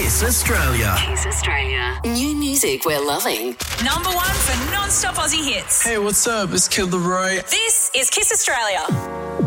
Kiss Australia. Kiss Australia. New music we're loving. Number one for non-stop Aussie hits. Hey, what's up? It's Kid Leroy. This is Kiss Australia.